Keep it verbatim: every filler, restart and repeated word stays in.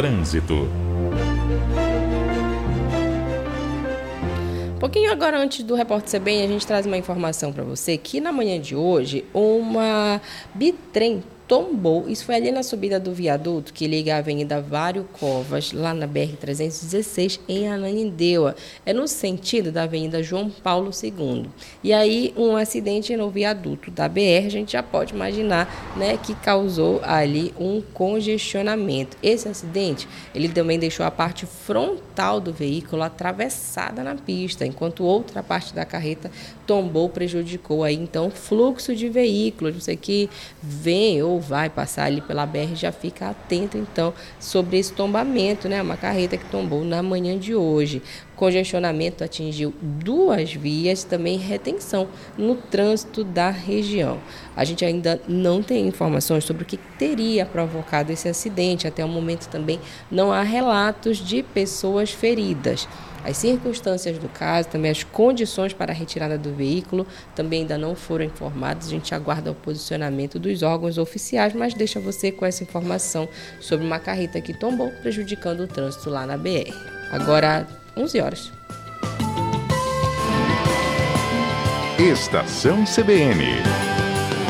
Trânsito. Um pouquinho agora antes do Repórter C B N, a gente traz uma informação para você que na manhã de hoje, uma bitrem tombou. Isso foi ali na subida do viaduto que liga a Avenida Vário Covas, lá na B R trezentos e dezesseis, em Ananindeua. É no sentido da Avenida João Paulo segundo. E aí, um acidente no viaduto da B R, a gente já pode imaginar, né, que causou ali um congestionamento. Esse acidente, ele também deixou a parte frontal do veículo atravessada na pista, enquanto outra parte da carreta tombou, prejudicou aí, então, o fluxo de veículos. Você que vem ou vai passar ali pela B R, já fica atento, então, sobre esse tombamento, né? Uma carreta que tombou na manhã de hoje. Congestionamento atingiu duas vias, também retenção no trânsito da região. A gente ainda não tem informações sobre o que teria provocado esse acidente. Até o momento também não há relatos de pessoas feridas. As circunstâncias do caso, também as condições para a retirada do veículo, também ainda não foram informadas. A gente aguarda o posicionamento dos órgãos oficiais, mas deixa você com essa informação sobre uma carreta que tombou, prejudicando o trânsito lá na B R. Agora, onze horas. Estação C B N.